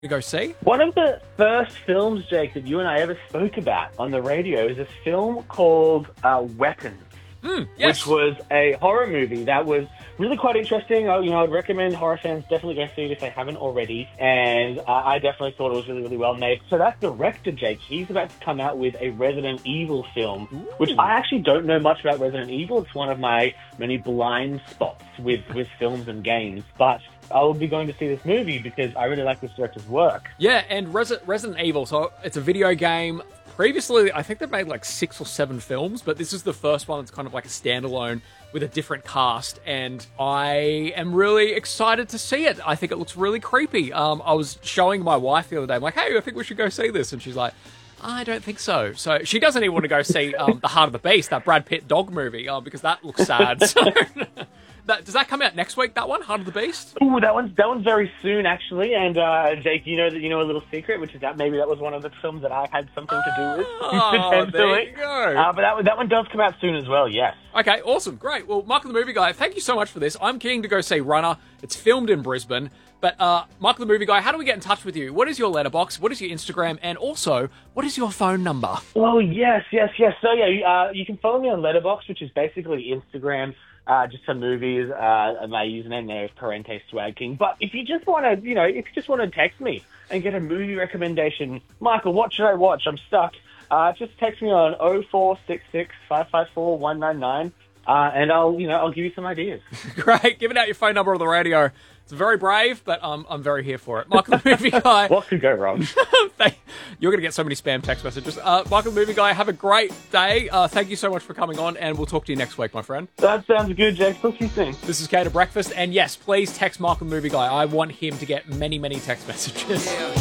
to go see? One of the first films, Jake, that you and I ever spoke about on the radio is this film called Weapons. Yes. Which was a horror movie that was really quite interesting. I'd recommend horror fans definitely go see it if they haven't already. And I definitely thought it was really, really well made. So that director, Jake, he's about to come out with a Resident Evil film, which I actually don't know much about Resident Evil. It's one of my many blind spots with films and games. But I will be going to see this movie because I really like this director's work. Yeah, and Resident Evil, so it's a video game. Previously, I think they've made like 6 or 7 films, but this is the first one that's kind of like a standalone with a different cast, and I am really excited to see it. I think it looks really creepy. I was showing my wife the other day, I'm like, hey, I think we should go see this, and she's like, I don't think so. So she doesn't even want to go see The Heart of the Beast, that Brad Pitt dog movie, because that looks sad. So does that come out next week, that one, Heart of the Beast? Ooh, that one's very soon, actually. And Jake, you know a little secret, which is that maybe that was one of the films that I had something to do with. Oh, there you go. But that one does come out soon as well, yes. Okay, awesome, great. Well, Michael the Movie Guy, thank you so much for this. I'm keen to go see Runner. It's filmed in Brisbane. But Michael the Movie Guy, how do we get in touch with you? What is your letterbox? What is your Instagram? And also, what is your phone number? Oh, yes. So, you can follow me on Letterboxd, which is basically Instagram, just some movies. My username there is Parente Swag King. But if you just want to, text me and get a movie recommendation, Michael, what should I watch? I'm stuck. Just text me on 0466 554 199, and I'll give you some ideas. Great, giving out your phone number on the radio. It's very brave, but I'm very here for it. Michael the Movie Guy. What could go wrong? You're going to get so many spam text messages. Michael the Movie Guy, have a great day. Thank you so much for coming on, and we'll talk to you next week, my friend. That sounds good, Jake. Talk to you soon. This is Cater Breakfast, and yes, please text Michael the Movie Guy. I want him to get many, many text messages.